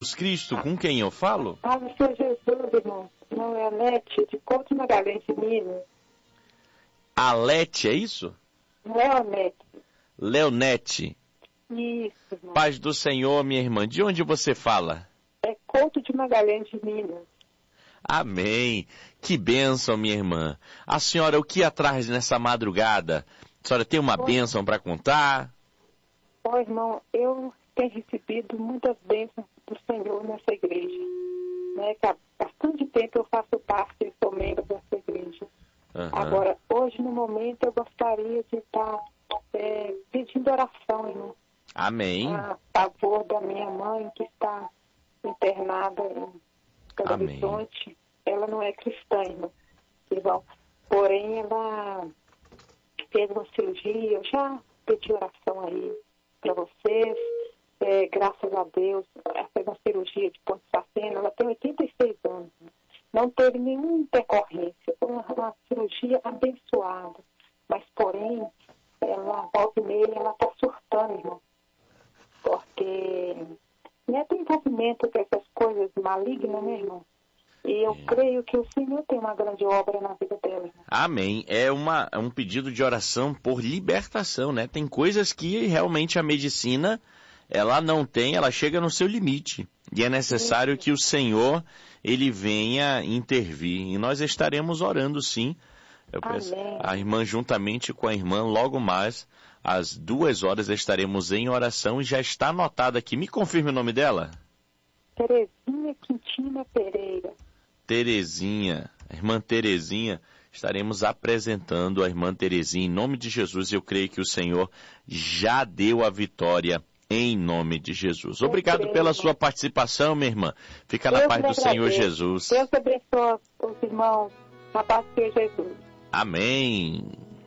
Jesus Cristo, com quem eu falo? Paz do Senhor Jesus, irmão. Não é a Nete, de Couto Magalhães, de Minas. Alete, é isso? Leonete. Leonete. Isso, irmão. Paz do Senhor, minha irmã. De onde você fala? É Couto de Magalhães, de Minas. Amém. Que bênção, minha irmã. A senhora, o que atrás nessa madrugada? A senhora tem uma bênção para contar? Ó, irmão, eu tenho recebido muitas bênçãos do Senhor nessa igreja. Né? Que há bastante tempo eu faço parte e sou membro dessa igreja. Uhum. Agora, hoje, no momento, eu gostaria de estar pedindo oração, irmão. Amém. A favor da minha mãe, que está internada em Belo Horizonte. Ela não é cristã, irmão. Porém, ela fez uma cirurgia. Eu já pedi oração aí para vocês. Graças a Deus, ela fez uma cirurgia de ponte sacena. Ela tem 86 anos. Não teve nenhuma intercorrência. Foi uma cirurgia abençoada. Mas, porém, ela, volta e meia, ela está surtando, irmão. Porque tem envolvimento com essas coisas malignas, né, irmão? E eu creio que o Senhor tem uma grande obra na vida dela. Irmão. Amém. É um pedido de oração por libertação, né? Tem coisas que realmente a medicina, ela não tem, ela chega no seu limite. E é necessário que o Senhor, ele venha intervir. E nós estaremos orando, sim. Eu peço, a irmã, juntamente com a irmã, logo mais, às 2h, estaremos em oração e já está anotado aqui. Me confirme o nome dela? Terezinha Quintina Pereira. Terezinha, a irmã Terezinha, estaremos apresentando a irmã Terezinha em nome de Jesus. Eu creio que o Senhor já deu a vitória em nome de Jesus. Obrigado pela sua participação, minha irmã. Fica na paz do Senhor Jesus. Deus abençoe os irmãos na paz do Senhor Jesus. Amém.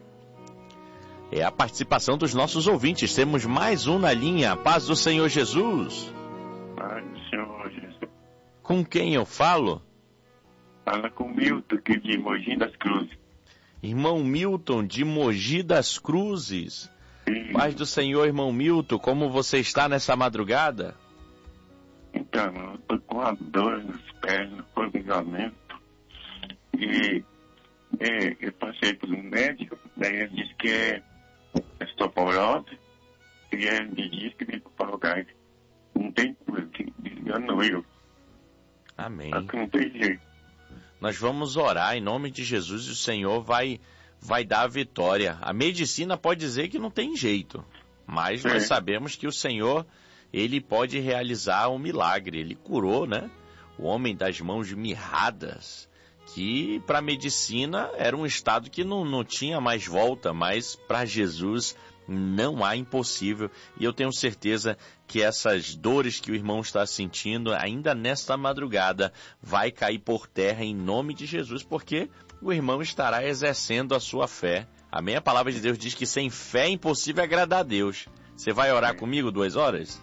É a participação dos nossos ouvintes. Temos mais um na linha. A paz do Senhor Jesus. Paz do Senhor Jesus. Com quem eu falo? Fala com Milton, aqui de Mogi das Cruzes. Irmão Milton, de Mogi das Cruzes. Sim. Paz do Senhor, irmão Milton. Como você está nessa madrugada? Então, eu estou com a dor nas pernas, formigamento. E eu passei por um médico, daí ele disse que é osteoporose, e ele me disse que me colocar. Não tem cura, desganou eu. Amém. Aqui não tem jeito. Nós vamos orar em nome de Jesus e o Senhor vai dar a vitória. A medicina pode dizer que não tem jeito, mas nós sabemos que o Senhor, ele pode realizar um milagre. Ele curou, né? O homem das mãos mirradas, que para a medicina era um estado que não tinha mais volta, mas para Jesus não há impossível. E eu tenho certeza que essas dores que o irmão está sentindo, ainda nesta madrugada, vai cair por terra em nome de Jesus, porque o irmão estará exercendo a sua fé. Amém? A palavra de Deus diz que sem fé é impossível agradar a Deus. Você vai orar comigo 2h?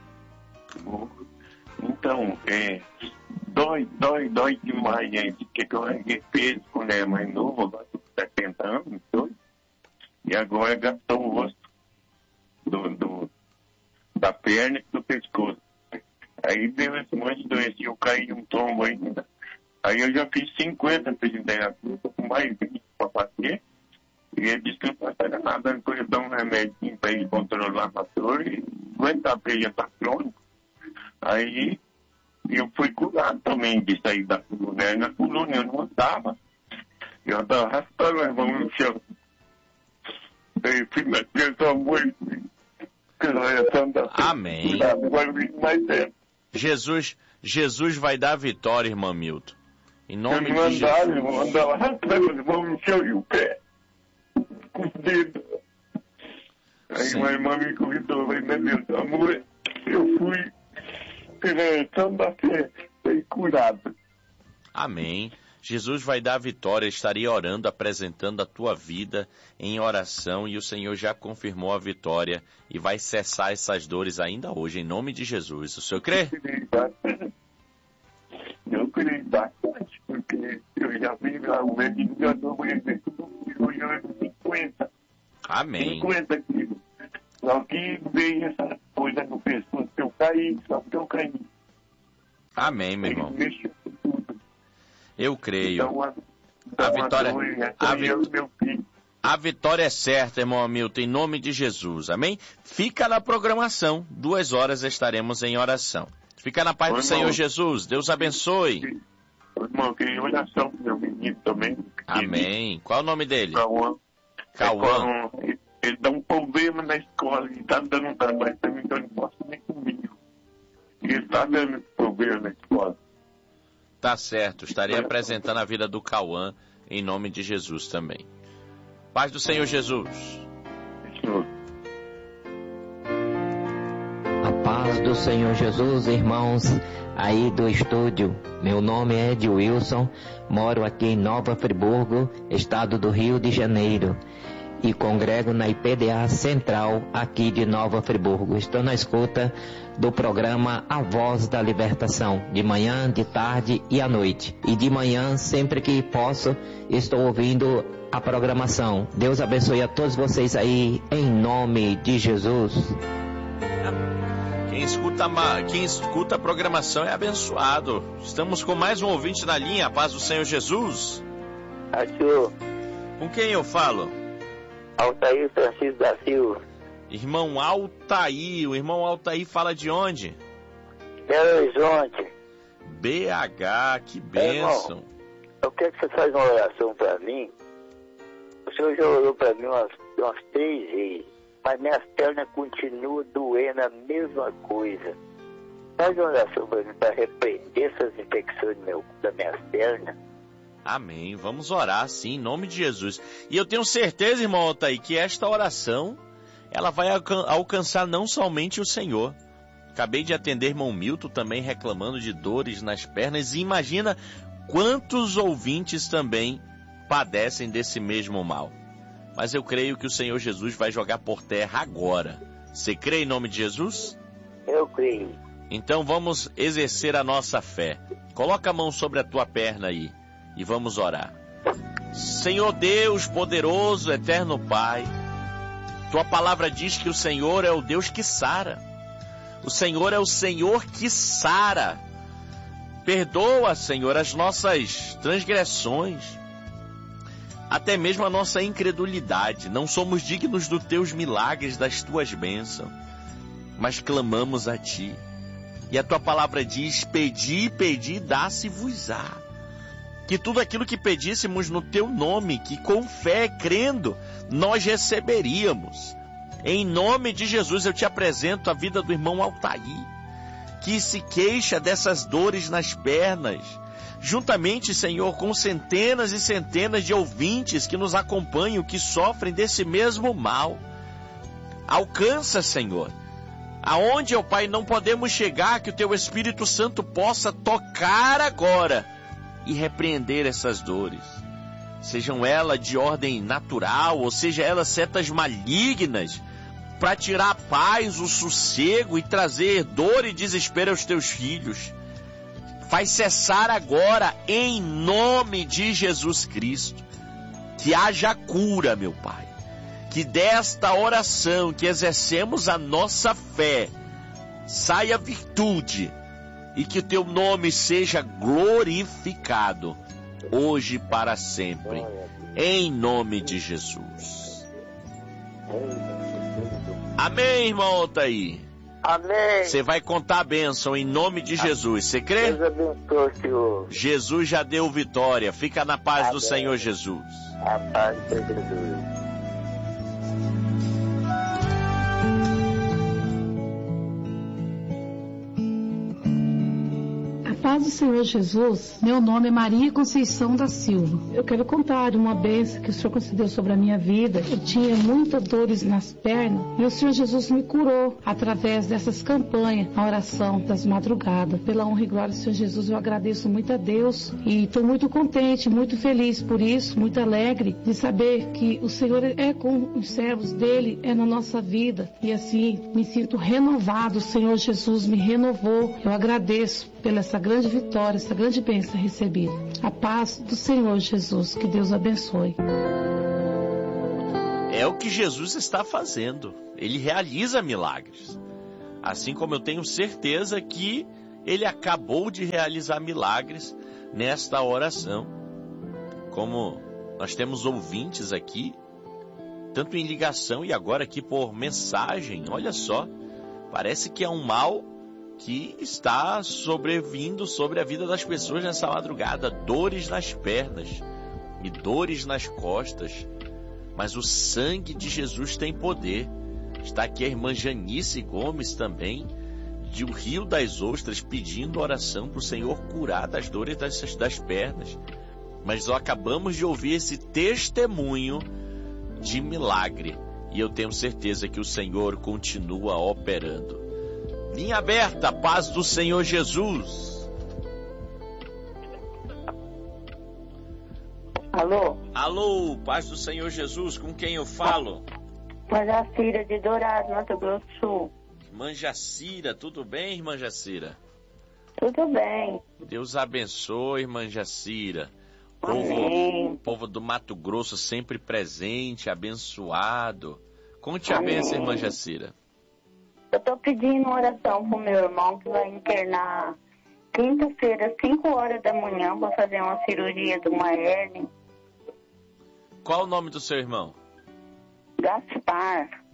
Então, dói demais, gente, porque eu erguei peso quando era mais novo, agora estou com 70 anos, e agora gastou o osso da perna e do pescoço. Aí deu esse monte de doença, eu caí de um tombo ainda. Aí eu já fiz 50 fisioterapia, estou com mais 20 para fazer, e ele disse que não vai fazer nada, depois eu dou um remédio para ele controlar a dor e aguentar, porque ele já está crônico. Aí eu fui curado também de sair da coluna. Na coluna eu não andava. Eu andava arrastando as mãos no chão. Aí fui na criança muito. Amém. Jesus vai dar a vitória, irmão Milton. Em nome de Jesus. Eu andava arrastando as mãos no chão e o pé. Com os dedos. Aí uma irmã me convidou, falei, meu Deus, amor, eu fui pela da fé, fui curado. Amém. Jesus vai dar a vitória. Estaria orando, apresentando a tua vida em oração e o Senhor já confirmou a vitória e vai cessar essas dores ainda hoje, em nome de Jesus. O senhor crê? Eu creio bastante, porque eu já vi lá o médico já deu um exemplo do de 50. Amém. 50 quilos. Só que veio essa coisa no pescoço que eu caí, só que eu caí. Amém, meu irmão. Ele mexe com tudo. Eu creio. Meu filho. A vitória é certa, irmão Hamilton, em nome de Jesus, amém? Fica na programação, 2 horas estaremos em oração. Fica na paz do Senhor Jesus, Deus abençoe. Irmão, eu queria oração pro meu menino também. Amém. Qual é o nome dele? Cauã. Ele dá um problema na escola, ele tá dando um trabalho também, então ele não gosta nem comigo. E ele tá dando problema na escola. Tá certo, estarei apresentando a vida do Cauã em nome de Jesus também. Paz do Senhor Jesus. A paz do Senhor Jesus, irmãos, aí do estúdio. Meu nome é Ed Wilson, moro aqui em Nova Friburgo, estado do Rio de Janeiro, e congrego na IPDA Central aqui de Nova Friburgo. Estou na escuta do programa A Voz da Libertação, de manhã, de tarde e à noite. E de manhã, sempre que posso, estou ouvindo a programação. Deus abençoe a todos vocês aí, em nome de Jesus. Quem escuta a programação é abençoado. Estamos com mais um ouvinte na linha, a paz do Senhor Jesus. Senhor. Com quem eu falo? Altair Francisco da Silva. Irmão Altair, o irmão Altair fala de onde? Belo Horizonte. BH, que bênção. Irmão, eu quero que você faça uma oração para mim. O senhor já orou para mim umas 3 vezes, mas minhas pernas continuam doendo a mesma coisa. Faz uma oração para mim para repreender essas infecções das minhas pernas. Amém. Vamos orar, sim, em nome de Jesus. E eu tenho certeza, irmão Altair, que esta oração, ela vai alcançar não somente o Senhor. Acabei de atender irmão Milton também reclamando de dores nas pernas. E imagina quantos ouvintes também padecem desse mesmo mal. Mas eu creio que o Senhor Jesus vai jogar por terra agora. Você crê em nome de Jesus? Eu creio. Então vamos exercer a nossa fé. Coloca a mão sobre a tua perna aí e vamos orar. Senhor Deus poderoso, eterno Pai, tua palavra diz que o Senhor é o Deus que sara. O Senhor é o Senhor que sara. Perdoa, Senhor, as nossas transgressões, até mesmo a nossa incredulidade. Não somos dignos dos teus milagres, das tuas bênçãos, mas clamamos a ti. E a tua palavra diz: pedi, pedi, dá-se-vos-á. Que tudo aquilo que pedíssemos no teu nome, que com fé, crendo, nós receberíamos. Em nome de Jesus eu te apresento a vida do irmão Altair, que se queixa dessas dores nas pernas, juntamente, Senhor, com centenas e centenas de ouvintes que nos acompanham, que sofrem desse mesmo mal. Alcança, Senhor, aonde, ó Pai, não podemos chegar, que o teu Espírito Santo possa tocar agora e repreender essas dores, sejam elas de ordem natural, ou seja elas setas malignas, para tirar a paz, o sossego e trazer dor e desespero aos teus filhos. Faz cessar agora, em nome de Jesus Cristo. Que haja cura, meu Pai. Que desta oração que exercemos a nossa fé, saia virtude, e que o teu nome seja glorificado, hoje e para sempre, em nome de Jesus. Amém, irmão Altair. Amém. Você vai contar a bênção em nome de Jesus. Você crê? Deus abençoe, Senhor. Jesus já deu vitória. Fica na paz do Senhor Jesus. A paz de Jesus. Paz do Senhor Jesus, meu nome é Maria Conceição da Silva. Eu quero contar uma bênção que o Senhor concedeu sobre a minha vida. Eu tinha muitas dores nas pernas e o Senhor Jesus me curou através dessas campanhas, a oração das madrugadas. Pela honra e glória do Senhor Jesus, eu agradeço muito a Deus e estou muito contente, muito feliz por isso, muito alegre de saber que o Senhor é com os servos dele, é na nossa vida, e assim me sinto renovado. O Senhor Jesus me renovou. Eu agradeço pela essa grande vitória, essa grande bênção recebida. A paz do Senhor Jesus, que Deus abençoe. É o que Jesus está fazendo. Ele realiza milagres. Assim como eu tenho certeza que ele acabou de realizar milagres nesta oração. Como nós temos ouvintes aqui, tanto em ligação e agora aqui por mensagem, olha só, parece que é um mal que está sobrevindo sobre a vida das pessoas nessa madrugada. Dores nas pernas e dores nas costas. Mas o sangue de Jesus tem poder. Está aqui a irmã Janice Gomes também, de o Rio das Ostras, pedindo oração para o Senhor curar das dores das pernas. Mas nós acabamos de ouvir esse testemunho de milagre. E eu tenho certeza que o Senhor continua operando. Linha aberta, paz do Senhor Jesus. Alô? Alô, paz do Senhor Jesus, com quem eu falo? Manjacira de Dourado, Mato Grosso do Sul. Irmã Jacira, tudo bem, irmã Tudo bem. Deus abençoe, irmã Jacira. Povo do Mato Grosso sempre presente, abençoado. Conte a bênção, irmã Jacira. Eu estou pedindo oração pro meu irmão que vai internar quinta-feira, 5 horas da manhã, para fazer uma cirurgia de uma hérnia. Qual o nome do seu irmão? Gaspar.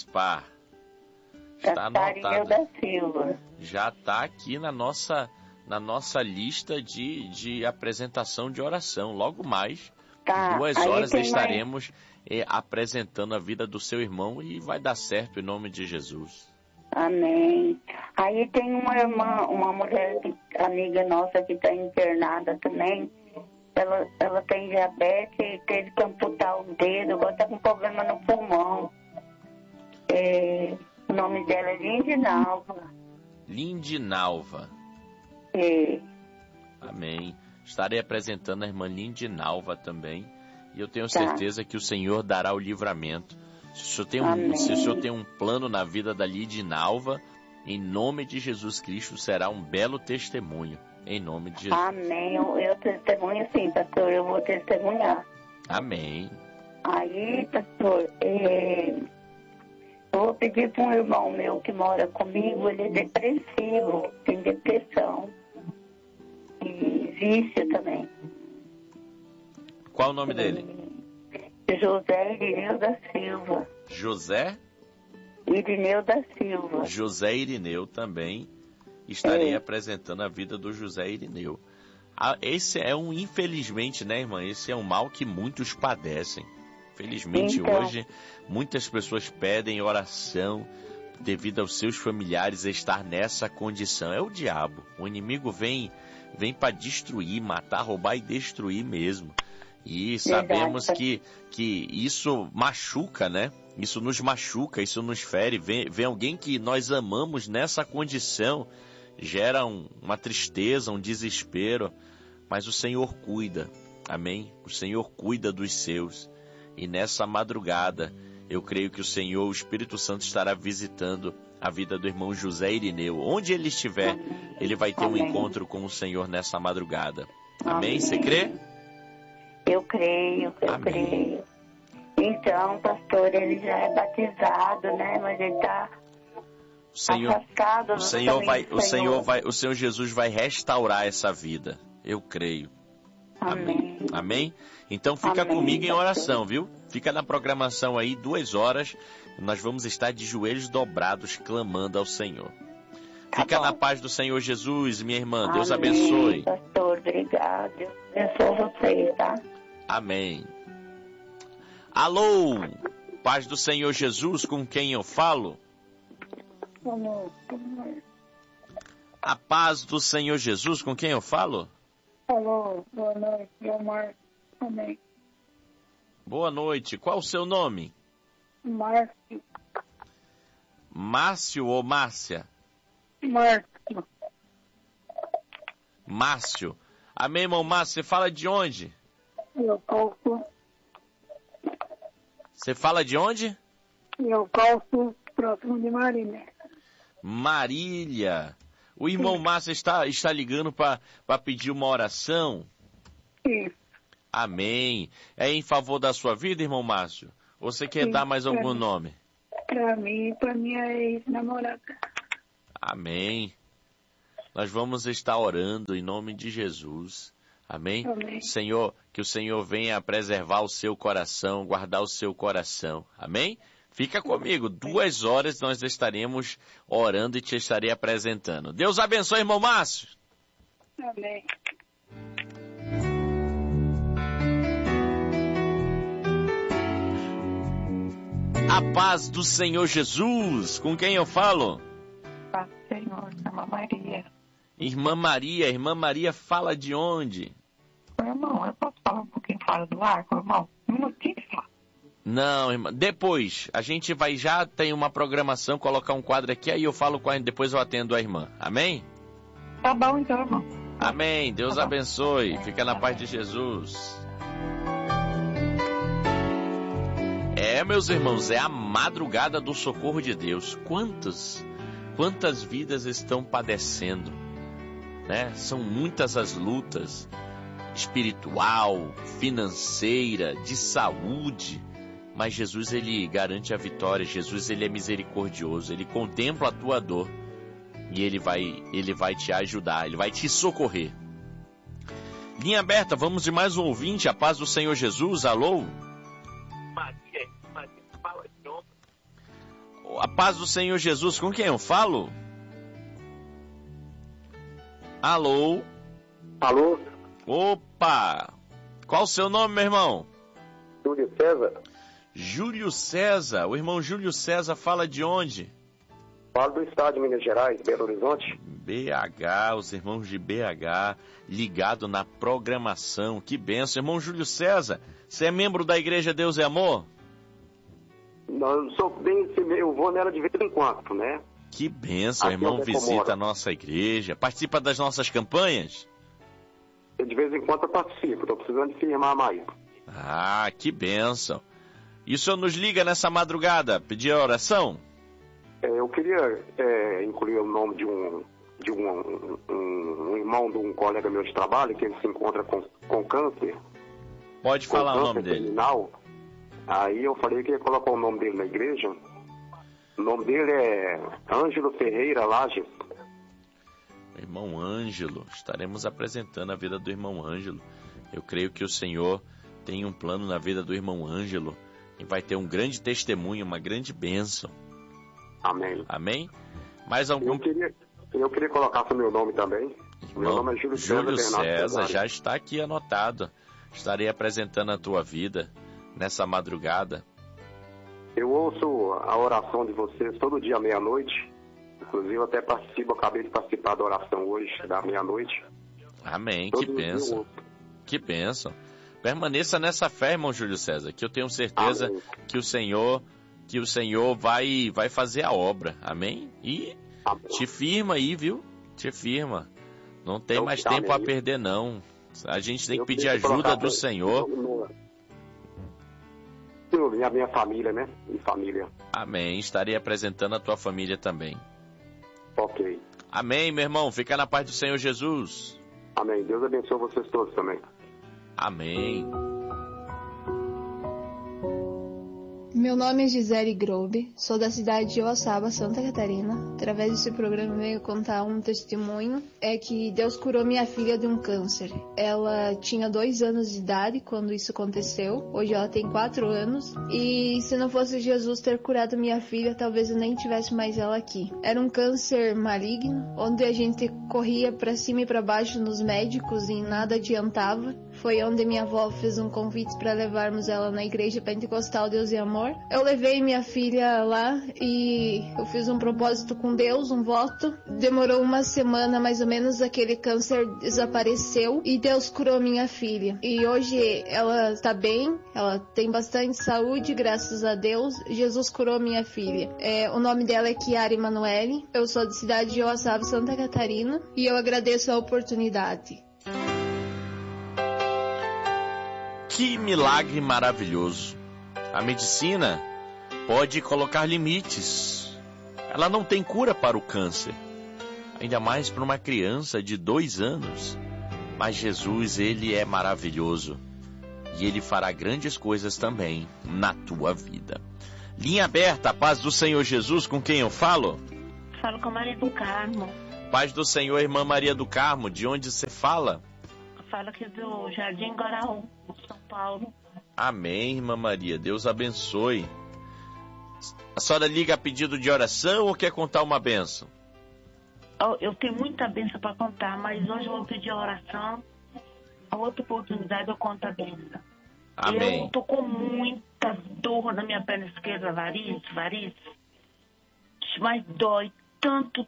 Está anotado. Da Silva. Já está aqui na nossa lista de apresentação de oração. Logo mais, 2 horas estaremos apresentando a vida do seu irmão e vai dar certo em nome de Jesus. Amém. Aí tem uma irmã, uma mulher, amiga nossa que está internada também. Ela tem diabetes e teve que amputar o dedo, agora está com problema no pulmão. O nome dela é Lindinalva. Lindinalva. É. Amém. Estarei apresentando a irmã Lindinalva também. E eu tenho certeza que o Senhor dará o livramento. Se o Senhor tem um plano na vida da Lindinalva, em nome de Jesus Cristo, será um belo testemunho. Em nome de Jesus. Amém. Eu testemunho sim, pastor. Eu vou testemunhar. Amém. Aí, pastor, eu vou pedir para um irmão meu que mora comigo. Ele é depressivo, tem depressão e vício também. Qual o nome dele? José Irineu da Silva. José? Irineu da Silva. José Irineu também. Estarei apresentando a vida do José Irineu. Esse é infelizmente, né, irmã? Esse é um mal que muitos padecem. Felizmente, hoje, muitas pessoas pedem oração devido aos seus familiares estar nessa condição. É o diabo. O inimigo vem para destruir, matar, roubar e destruir mesmo. E sabemos que isso machuca, né? Isso nos machuca, isso nos fere. Vem alguém que nós amamos nessa condição, gera uma tristeza, um desespero. Mas o Senhor cuida, amém? O Senhor cuida dos seus. E nessa madrugada, eu creio que o Senhor, o Espírito Santo, estará visitando a vida do irmão José Irineu. Onde ele estiver, ele vai ter um encontro com o Senhor nessa madrugada. Amém? Você crê? Eu creio, creio. Então, pastor, ele já é batizado, né? Mas ele está afastado. O Senhor Jesus vai restaurar essa vida. Eu creio. Amém? Então fica comigo em oração, viu? Fica na programação aí, 2 horas. Nós vamos estar de joelhos dobrados, clamando ao Senhor. Fica na paz do Senhor Jesus, minha irmã. Deus abençoe. Pastor, obrigado. Deus abençoe você, tá? Amém. Alô, paz do Senhor Jesus, com quem eu falo? A paz do Senhor Jesus, com quem eu falo? Alô, boa noite, meu Márcio. Amém. Boa noite, qual o seu nome? Márcio. Márcio ou Márcia? Márcio. Márcio. Amém, irmão Márcio, você fala de onde? Eu calço. Você fala de onde? Eu calço próximo de Marília. Marília. O irmão Márcio está ligando para pedir uma oração? Isso. Amém. É em favor da sua vida, irmão Márcio? Ou você quer dar mais algum nome? Para mim e para minha ex-namorada. Amém. nós vamos estar orando em nome de Jesus. Amém? Amém. Senhor, que o Senhor venha preservar o seu coração, guardar o seu coração. Amém? Fica comigo, 2 horas nós estaremos orando e te estarei apresentando. Deus abençoe, irmão Márcio. Amém. A paz do Senhor Jesus. Com quem eu falo? Paz do Senhor, irmã Maria. Irmã Maria fala de onde? Irmão, eu posso falar um pouquinho fora do ar, irmão? Um minutinho só. Não, irmã. Depois, a gente vai já tem uma programação, colocar um quadro aqui, aí eu falo com a depois eu atendo a irmã. Amém? Tá bom então, irmão. Amém. Deus abençoe. Fica na paz de Jesus. Meus irmãos, é a madrugada do socorro de Deus. Quantas vidas estão padecendo, né? São muitas as lutas, espiritual, financeira, de saúde, mas Jesus, ele garante a vitória. Jesus, ele é misericordioso, ele contempla a tua dor e ele vai te ajudar, ele vai te socorrer. Linha aberta, vamos de mais um ouvinte. A paz do Senhor Jesus. Alô? A paz do Senhor Jesus, com quem eu falo? Alô? Alô? Opa! Qual o seu nome, meu irmão? Júlio César. Júlio César. O irmão Júlio César fala de onde? Falo do estado de Minas Gerais, Belo Horizonte. BH, os irmãos de BH, ligado na programação. Que benção. Irmão Júlio César, você é membro da Igreja Deus e Amor? Não, eu vou nela de vez em quando, né? Que benção, irmão, visita a nossa igreja, participa das nossas campanhas? De vez em quando eu participo, estou precisando de firmar mais. Ah, que benção. E o senhor nos liga nessa madrugada, pedir a oração? Eu queria incluir o nome de um irmão de um colega meu de trabalho, que ele se encontra com câncer. Pode falar o nome dele. Terminal. Aí eu falei que ia colocar o nome dele na igreja. O nome dele é Ângelo Ferreira Lages. Irmão Ângelo, estaremos apresentando a vida do irmão Ângelo. Eu creio que o Senhor tem um plano na vida do irmão Ângelo e vai ter um grande testemunho, uma grande bênção. Amém. Amém? Mais algum? Eu queria colocar o meu nome também. Irmão, meu nome é Júlio César, já está aqui anotado. Estarei apresentando a tua vida nessa madrugada. Eu ouço a oração de vocês todo dia à meia-noite. Inclusive eu até participo, acabei de participar da oração hoje, da meia-noite. Amém, que bênção. Que bênção. Permaneça nessa fé, irmão Júlio César, que eu tenho certeza que o Senhor vai fazer a obra. Amém? E te firma aí, viu? Te firma. Não tem mais tempo a perder, não. A gente tem que pedir ajuda do Senhor. E a minha família, né? Minha família. Amém. Estarei apresentando a tua família também. Ok. Amém, meu irmão. Fica na paz do Senhor Jesus. Amém. Deus abençoe vocês todos também. Amém. Meu nome é Gisele Grobe, sou da cidade de Oaçaba, Santa Catarina. Através desse programa eu venho contar um testemunho, é que Deus curou minha filha de um câncer. Ela tinha 2 anos de idade quando isso aconteceu, hoje ela tem 4 anos, e se não fosse Jesus ter curado minha filha, talvez eu nem tivesse mais ela aqui. Era um câncer maligno, onde a gente corria para cima e para baixo nos médicos e nada adiantava. Foi onde minha avó fez um convite para levarmos ela na igreja pentecostal Deus e Amor. Eu levei minha filha lá e eu fiz um propósito com Deus, um voto. Demorou 1 semana mais ou menos, aquele câncer desapareceu e Deus curou minha filha. E hoje ela está bem, ela tem bastante saúde, graças a Deus. Jesus curou minha filha. O nome dela é Chiara Emanuele. Eu sou da cidade de Oaçaba, Santa Catarina, e eu agradeço a oportunidade. Que milagre maravilhoso. A medicina pode colocar limites. Ela não tem cura para o câncer, ainda mais para uma criança de 2 anos. Mas Jesus, ele é maravilhoso e ele fará grandes coisas também na tua vida. Linha aberta, a paz do Senhor Jesus, com quem eu falo? Falo com a Maria do Carmo. Paz do Senhor, irmã Maria do Carmo, de onde você fala? Fala aqui do Jardim Guaraú, São Paulo. Amém, irmã Maria, Deus abençoe. A senhora liga a pedido de oração ou quer contar uma bênção? Eu tenho muita bênção para contar, mas hoje eu vou pedir a oração. A outra oportunidade eu conto a bênção. Amém. Eu tô com muita dor na minha perna esquerda, variz. Mas dói tanto.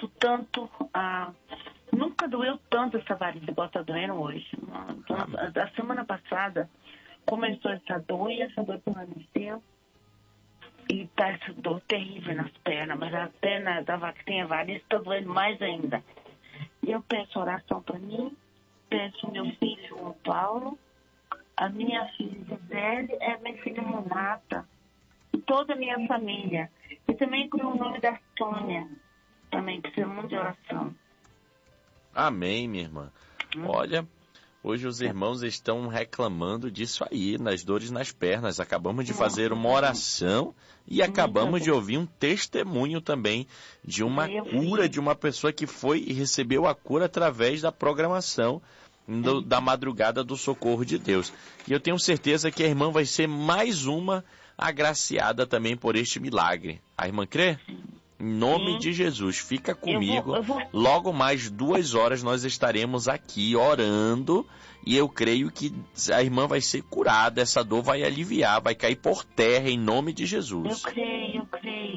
Nunca doeu tanto essa variz, igual tá doendo hoje. Da semana passada começou essa dor e essa dor permaneceu. E tá essa dor terrível nas pernas, mas a perna da vaca que tem a variz está doendo mais ainda. E eu peço oração para mim, peço meu filho João Paulo, a minha filha Gisele, a minha filha Renata, e toda a minha família. E também incluo o nome da Sônia, também precisa muito de oração. Amém, minha irmã. Olha, hoje os irmãos estão reclamando disso aí, nas dores nas pernas. Acabamos de fazer uma oração e acabamos de ouvir um testemunho também de uma cura, de uma pessoa que foi e recebeu a cura através da programação da madrugada do socorro de Deus. E eu tenho certeza que a irmã vai ser mais uma agraciada também por este milagre. A irmã crê? Em nome de Jesus, fica comigo. Logo mais 2 horas nós estaremos aqui orando e eu creio que a irmã vai ser curada, essa dor vai aliviar, vai cair por terra em nome de Jesus. Eu creio.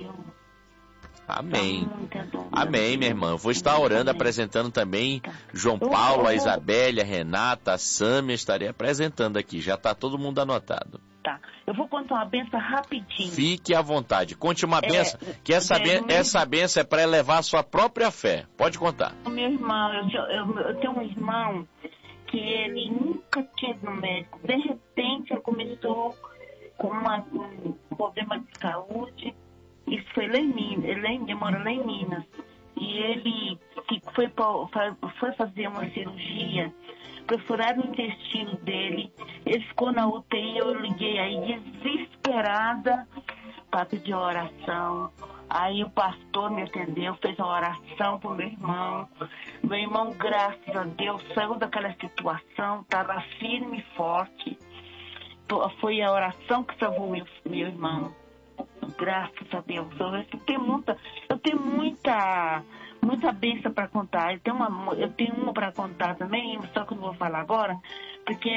Amém. Amém, minha irmã. Eu vou estar orando, apresentando também João Paulo, a Isabelle, a Renata, a Sâmia, estarei apresentando aqui. Já está todo mundo anotado. Tá. Eu vou contar uma benção rapidinho. Fique à vontade. Conte uma benção, que essa benção é para elevar a sua própria fé. Pode contar. Meu irmão, eu tenho um irmão que ele nunca tinha ido no médico. De repente, ele começou com um problema de saúde. Isso foi lá em Minas. Ele mora lá em Minas. E ele foi fazer uma cirurgia, perfuraram o intestino dele, ele ficou na UTI, eu liguei aí desesperada para pedir oração. Aí o pastor me atendeu, fez uma oração pro meu irmão. Meu irmão, graças a Deus, saiu daquela situação, estava firme e forte. Foi a oração que salvou meu irmão. Graças a Deus. Eu tenho muita bênção para contar. Eu tenho uma para contar também, só que eu não vou falar agora, porque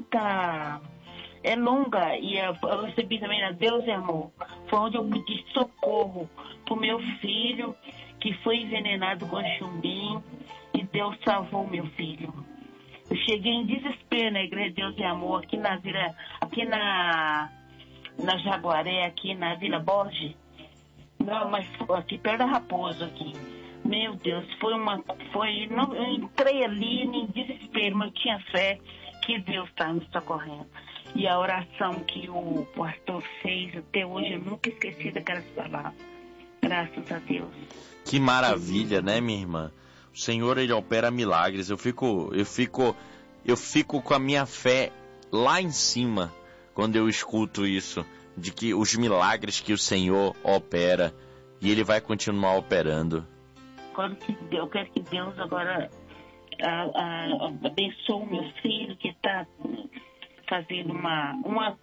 é longa, e eu recebi também na Deus é Amor. Foi onde eu pedi socorro pro meu filho, que foi envenenado com chumbinho, e Deus salvou meu filho. Eu cheguei em desespero na Igreja Deus é Amor, aqui na Jaguaré, aqui na Vila Borges. Não, mas aqui perto da Raposo aqui. Meu Deus, eu entrei ali em desespero, mas eu tinha fé que Deus está me socorrendo. E a oração que o pastor fez, até hoje eu nunca esqueci daquelas palavras. Graças a Deus. Que maravilha, né, minha irmã? O Senhor, Ele opera milagres. Eu fico com a minha fé lá em cima quando eu escuto isso, de que os milagres que o Senhor opera, e Ele vai continuar operando. Eu quero que Deus agora abençoe o meu filho, que está fazendo uma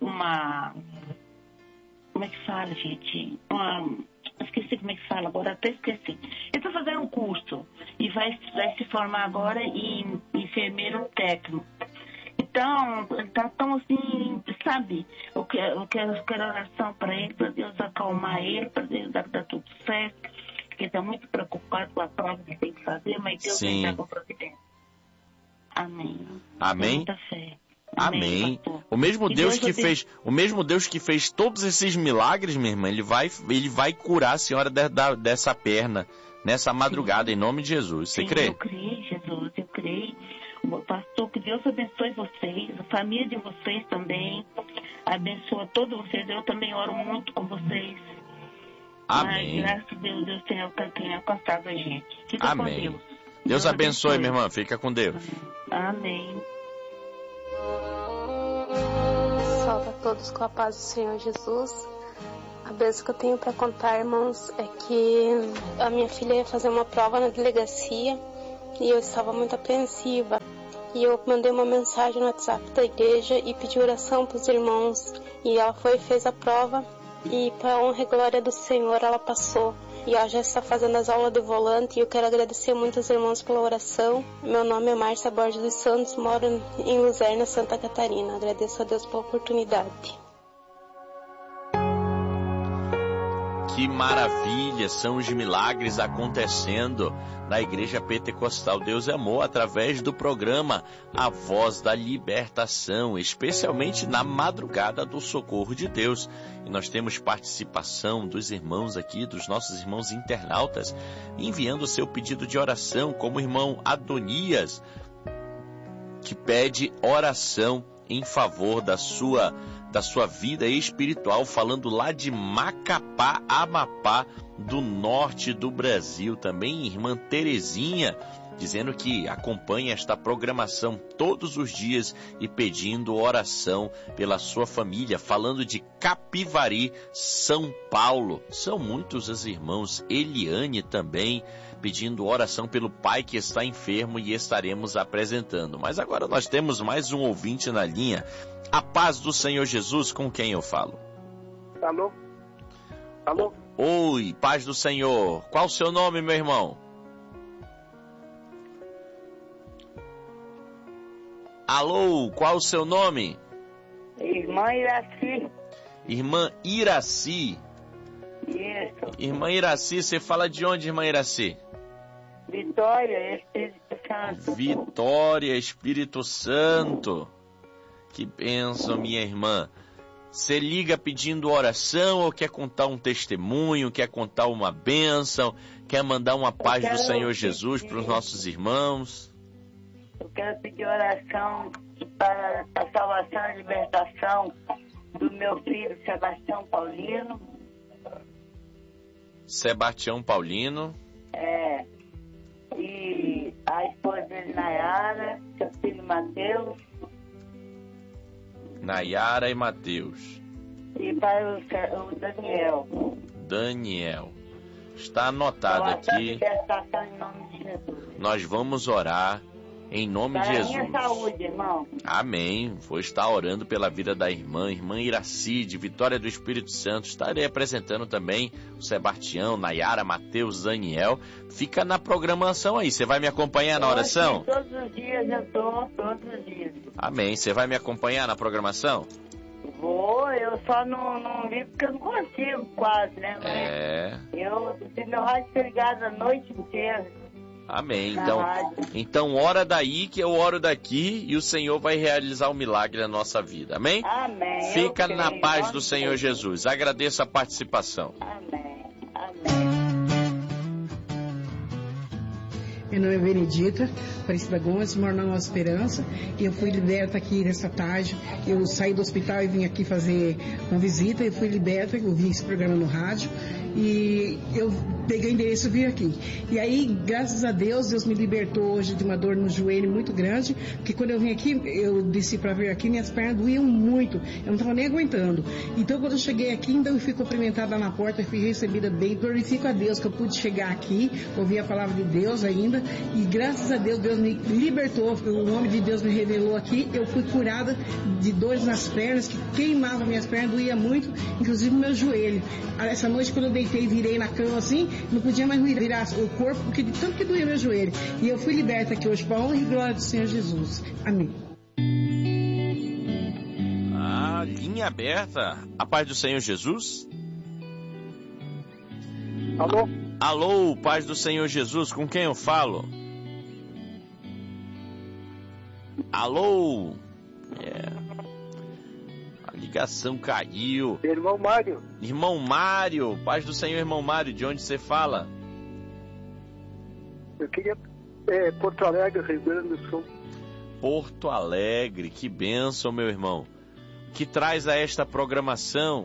como é que fala, gente? Esqueci como é que fala agora, até esqueci. Ele está fazendo um curso e vai se formar agora em enfermeiro técnico. Então, ele está tão assim, sabe? Eu quero oração para ele, para Deus acalmar ele, para Deus dar tudo certo. Porque ele está muito preocupado com a prova que tem que fazer, mas Deus vai dar com providência. Amém. Amém. Muita fé. Amém. O mesmo Deus que fez todos esses milagres, minha irmã, ele vai curar a senhora dessa perna nessa madrugada, em nome de Jesus. Você crê? Eu creio, Jesus, eu creio. Pastor, que Deus abençoe vocês, a família de vocês também. Abençoa todos vocês. Eu também oro muito com vocês. Amém. Mas, graças a Deus, Deus tem alcançado a gente. Fica Amém. com Deus. Deus abençoe, minha irmã. Fica com Deus. Amém. Salve a todos com a paz do Senhor Jesus. A bênção que eu tenho para contar, irmãos, é que a minha filha ia fazer uma prova na delegacia e eu estava muito apreensiva. E eu mandei uma mensagem no WhatsApp da igreja e pedi oração para os irmãos. E ela foi e fez a prova e, para a honra e glória do Senhor, ela passou. E ela já está fazendo as aulas de volante e eu quero agradecer muito aos irmãos pela oração. Meu nome é Márcia Borges dos Santos, moro em Luzerna, Santa Catarina. Agradeço a Deus pela oportunidade. Que maravilha, são os milagres acontecendo na Igreja Pentecostal Deus é Amor, através do programa A Voz da Libertação, especialmente na madrugada do Socorro de Deus. E nós temos participação dos irmãos aqui, dos nossos irmãos internautas, enviando o seu pedido de oração, como o irmão Adonias, que pede oração em favor da sua vida espiritual, falando lá de Macapá, Amapá, do norte do Brasil. Também irmã Terezinha, dizendo que acompanha esta programação todos os dias e pedindo oração pela sua família, falando de Capivari, São Paulo. São muitos os irmãos. Eliane também pedindo oração pelo pai que está enfermo e estaremos apresentando. Mas agora nós temos mais um ouvinte na linha. A paz do Senhor Jesus, com quem eu falo? Alô? Alô? Oi, paz do Senhor. Qual o seu nome, meu irmão? Alô, qual o seu nome? Irmã Iraci. Irmã Iraci. Isso. Irmã Iraci, você fala de onde, irmã Iraci? Vitória, Espírito Santo. Vitória, Espírito Santo. Que bênção, minha irmã. Você liga pedindo oração ou quer contar um testemunho, quer contar uma bênção, quer mandar uma paz do Senhor Jesus para os nossos irmãos? Eu quero pedir oração para a salvação e libertação do meu filho Sebastião Paulino. Sebastião Paulino. É. E a esposa dele, Nayara, seu filho Mateus. Nayara e Mateus. E para o Daniel. Daniel. Está anotado aqui. Libertação em nome de Jesus. Nós vamos orar em nome de Jesus. Minha saúde, irmão. Amém. Vou estar orando pela vida da irmã Iraci, de Vitória do Espírito Santo. Estarei apresentando também o Sebastião, Nayara, Mateus, Daniel. Fica na programação aí. Você vai me acompanhar na oração? Todos os dias eu estou, todos os dias. Amém. Você vai me acompanhar na programação? Vou, eu só não vi porque eu não consigo quase, né? Mas eu tenho meu rádio ligado a noite inteira. Amém. Então ora daí que eu oro daqui e o Senhor vai realizar o milagre na nossa vida. Amém? Amém. Fica na paz do Senhor Jesus. Agradeço a participação. Amém. Amém. Meu nome é Benedita Aparecida Gomes, moro na Nova Esperança. Eu fui liberta aqui nessa tarde. Eu saí do hospital e vim aqui fazer uma visita. Eu fui liberta, eu vi esse programa no rádio. E eu peguei o endereço e vim aqui. E aí, graças a Deus, Deus me libertou hoje de uma dor no joelho muito grande. Porque quando eu vim aqui, eu desci para vir aqui, minhas pernas doíam muito. Eu não estava nem aguentando. Então, quando eu cheguei aqui, ainda eu fui cumprimentada na porta, fui recebida bem. Glorifico a Deus que eu pude chegar aqui, ouvir a palavra de Deus ainda. E graças a Deus, Deus me libertou. O nome de Deus me revelou aqui. Eu fui curada de dores nas pernas, que queimava minhas pernas, doía muito, inclusive meu joelho. Essa noite, quando eu deitei, virei na cama assim, não podia mais virar o corpo, porque de tanto que doía meu joelho. E eu fui liberta aqui hoje, para a honra e glória do Senhor Jesus. Amém. Linha aberta. A paz do Senhor Jesus. Alô? Alô, paz do Senhor Jesus, com quem eu falo? Alô? A ligação caiu. Irmão Mário. Irmão Mário, paz do Senhor, irmão Mário, de onde você fala? Eu queria Porto Alegre, Rio Grande do Sul. Porto Alegre, que bênção, meu irmão. O que traz a esta programação?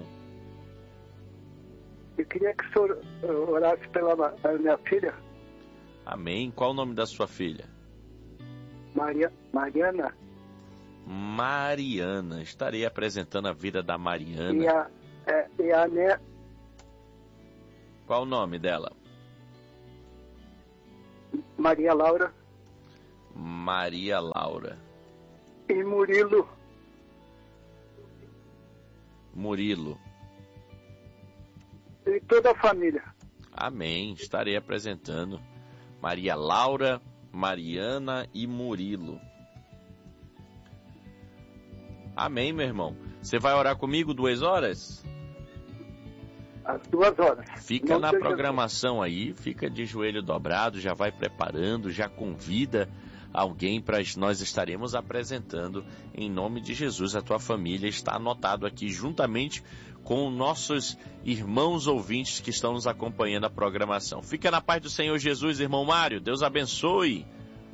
Eu queria que o senhor orasse pela minha filha. Amém. Qual o nome da sua filha? Mariana. Mariana. Estarei apresentando a vida da Mariana. Qual o nome dela? Maria Laura. Maria Laura. E Murilo. Murilo. E toda a família. Amém. Estarei apresentando Maria Laura, Mariana e Murilo. Amém, meu irmão. Você vai orar comigo 2 horas? Às 2 horas. Fica na programação aí, fica de joelho dobrado, já vai preparando, já convida alguém para nós estaremos apresentando em nome de Jesus. A tua família está anotado aqui juntamente com nossos irmãos ouvintes que estão nos acompanhando a programação. Fica na paz do Senhor Jesus, irmão Mário. Deus abençoe.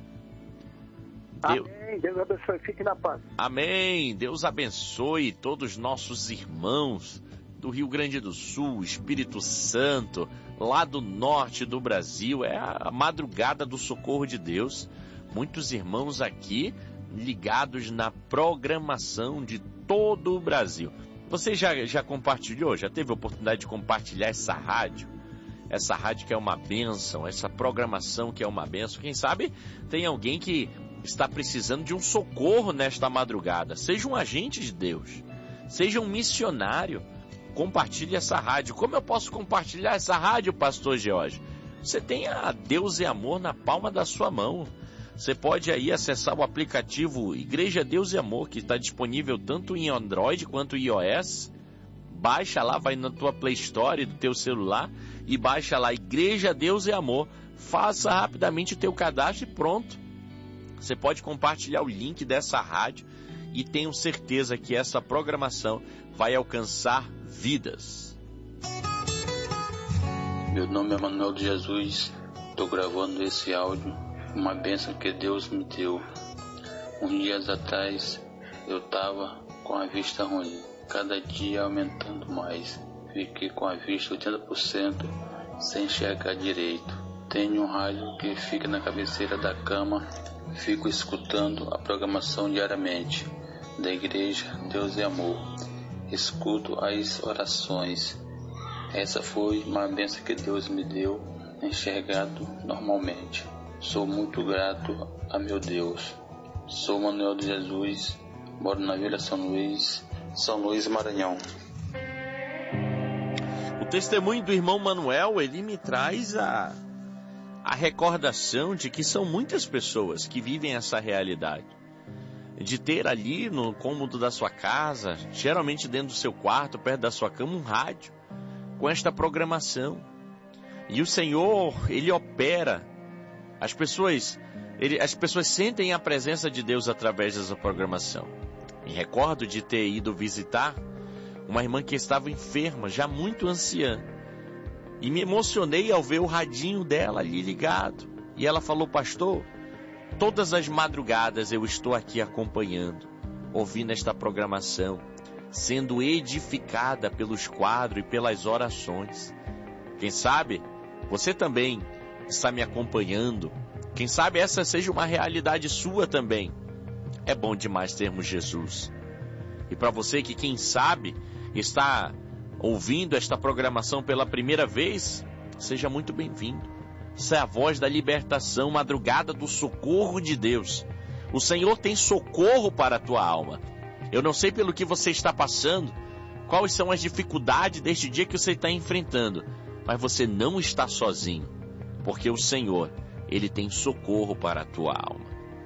Amém. Deus abençoe. Fique na paz. Amém. Deus abençoe todos os nossos irmãos do Rio Grande do Sul, Espírito Santo, lá do norte do Brasil. É a madrugada do socorro de Deus. Muitos irmãos aqui ligados na programação de todo o Brasil. Você já compartilhou, já teve a oportunidade de compartilhar essa rádio? Essa rádio que é uma bênção, essa programação que é uma bênção. Quem sabe tem alguém que está precisando de um socorro nesta madrugada. Seja um agente de Deus, seja um missionário. Compartilhe essa rádio. Como eu posso compartilhar essa rádio, pastor George? Você tem a Deus é Amor na palma da sua mão. Você pode aí acessar o aplicativo Igreja Deus e Amor, que está disponível tanto em Android quanto em iOS. Baixa lá, vai na tua Play Store do teu celular e baixa lá Igreja Deus e Amor. Faça rapidamente o teu cadastro e pronto. Você pode compartilhar o link dessa rádio e tenho certeza que essa programação vai alcançar vidas. Meu nome é Manuel de Jesus, estou gravando esse áudio, uma bênção que Deus me deu. Uns dias atrás eu estava com a vista ruim, cada dia aumentando mais. Fiquei com a vista 80% sem enxergar direito. Tenho um rádio que fica na cabeceira da cama, fico escutando a programação diariamente da Igreja Deus e Amor. Escuto as orações. Essa foi uma bênção que Deus me deu, enxergado normalmente. Sou muito grato a meu Deus. Sou Manuel de Jesus, moro na Vila São Luís, Maranhão. O testemunho do irmão Manuel, ele me traz a recordação de que são muitas pessoas que vivem essa realidade. De ter ali no cômodo da sua casa, geralmente dentro do seu quarto, perto da sua cama, um rádio com esta programação. E o Senhor, Ele opera. As pessoas sentem a presença de Deus através dessa programação. Me recordo de ter ido visitar uma irmã que estava enferma, já muito anciã. E me emocionei ao ver o radinho dela ali ligado. E ela falou: pastor, todas as madrugadas eu estou aqui acompanhando, ouvindo esta programação, sendo edificada pelos quadros e pelas orações. Quem sabe você também está me acompanhando. Quem sabe essa seja uma realidade sua também. É bom demais termos Jesus. E para você que, quem sabe, está ouvindo esta programação pela primeira vez, seja muito bem-vindo. Essa é a voz da libertação, madrugada do socorro de Deus. O Senhor tem socorro para a tua alma. Eu não sei pelo que você está passando, quais são as dificuldades deste dia que você está enfrentando, mas você não está sozinho, porque o Senhor, Ele tem socorro para a tua alma.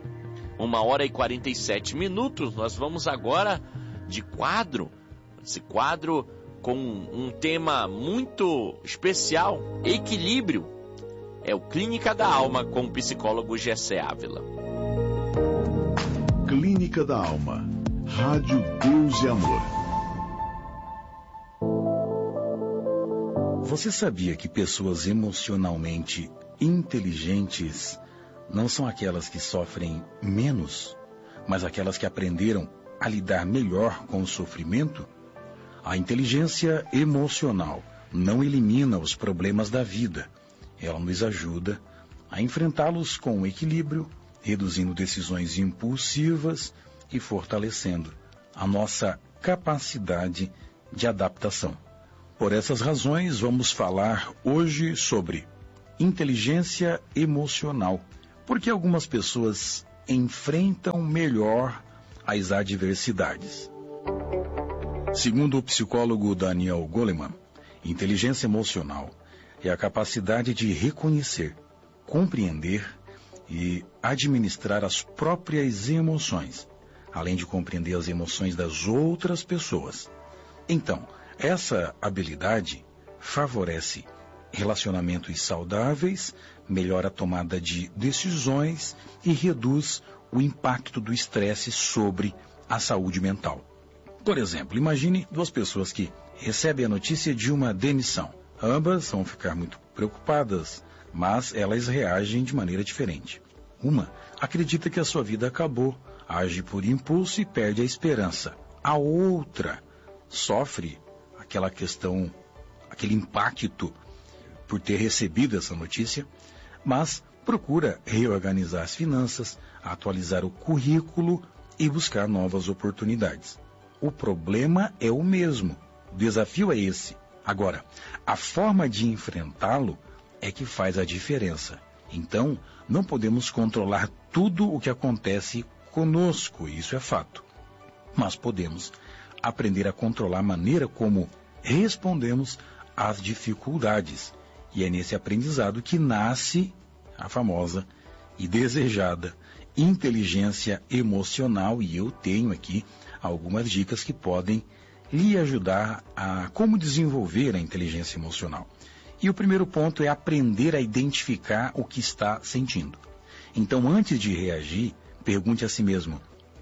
1h47, nós vamos agora de quadro, esse quadro com um tema muito especial, equilíbrio. É o Clínica da Alma com o psicólogo Gessé Ávila. Clínica da Alma, Rádio Deus e Amor. Você sabia que pessoas emocionalmente inteligentes não são aquelas que sofrem menos, mas aquelas que aprenderam a lidar melhor com o sofrimento? A inteligência emocional não elimina os problemas da vida. Ela nos ajuda a enfrentá-los com equilíbrio, reduzindo decisões impulsivas e fortalecendo a nossa capacidade de adaptação. Por essas razões, vamos falar hoje sobre inteligência emocional. Porque algumas pessoas enfrentam melhor as adversidades. Segundo o psicólogo Daniel Goleman, inteligência emocional é a capacidade de reconhecer, compreender e administrar as próprias emoções, além de compreender as emoções das outras pessoas. Então, essa habilidade favorece relacionamentos saudáveis, melhora a tomada de decisões e reduz o impacto do estresse sobre a saúde mental. Por exemplo, imagine duas pessoas que recebem a notícia de uma demissão. Ambas vão ficar muito preocupadas, mas elas reagem de maneira diferente. Uma acredita que a sua vida acabou, age por impulso e perde a esperança. A outra sofre aquela questão, aquele impacto por ter recebido essa notícia, mas procura reorganizar as finanças, atualizar o currículo e buscar novas oportunidades. O problema é o mesmo, o desafio é esse. Agora, a forma de enfrentá-lo é que faz a diferença. Então, não podemos controlar tudo o que acontece conosco, isso é fato. Mas podemos aprender a controlar a maneira como respondemos às dificuldades. E é nesse aprendizado que nasce a famosa e desejada inteligência emocional. E eu tenho aqui algumas dicas que podem lhe ajudar a como desenvolver a inteligência emocional. E o primeiro ponto é aprender a identificar o que está sentindo. Então, antes de reagir, pergunte a si mesmo: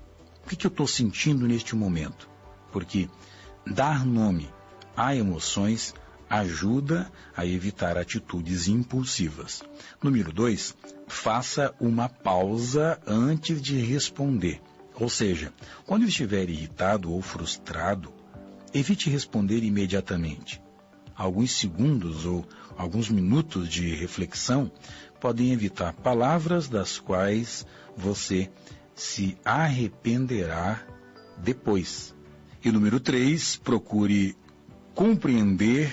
o que eu estou sentindo neste momento? Porque dar nome a emoções ajuda a evitar atitudes impulsivas. Número 2, faça uma pausa antes de responder. Ou seja, quando estiver irritado ou frustrado, evite responder imediatamente. Alguns segundos ou alguns minutos de reflexão podem evitar palavras das quais você se arrependerá depois. E número 3, procure compreender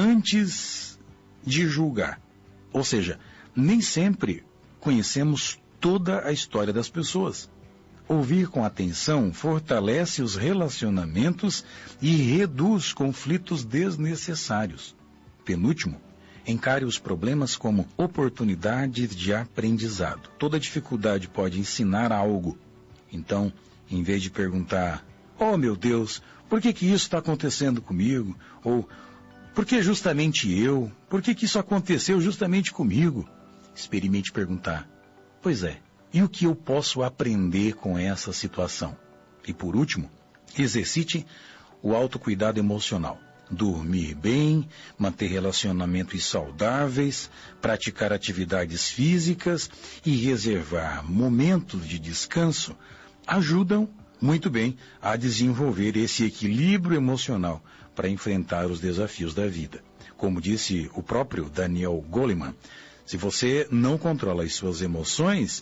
antes de julgar. Ou seja, nem sempre conhecemos toda a história das pessoas. Ouvir com atenção fortalece os relacionamentos e reduz conflitos desnecessários. Penúltimo, encare os problemas como oportunidades de aprendizado. Toda dificuldade pode ensinar algo. Então, em vez de perguntar: oh meu Deus, por que isso está acontecendo comigo? Ou, por que justamente eu? Por que isso aconteceu justamente comigo? Experimente perguntar: pois é, e o que eu posso aprender com essa situação? E por último, exercite o autocuidado emocional. Dormir bem, manter relacionamentos saudáveis, praticar atividades físicas e reservar momentos de descanso ajudam muito bem a desenvolver esse equilíbrio emocional para enfrentar os desafios da vida. Como disse o próprio Daniel Goleman, se você não controla as suas emoções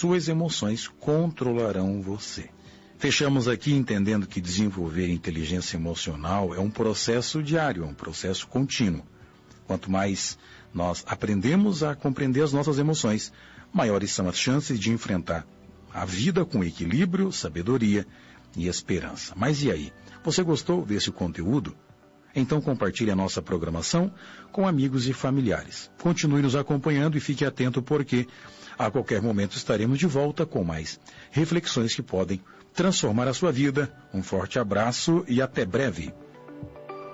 controlarão você. Fechamos aqui entendendo que desenvolver inteligência emocional é um processo diário, é um processo contínuo. Quanto mais nós aprendemos a compreender as nossas emoções, maiores são as chances de enfrentar a vida com equilíbrio, sabedoria e esperança. Mas e aí? Você gostou desse conteúdo? Então compartilhe a nossa programação com amigos e familiares. Continue nos acompanhando e fique atento porque a qualquer momento estaremos de volta com mais reflexões que podem transformar a sua vida. Um forte abraço e até breve.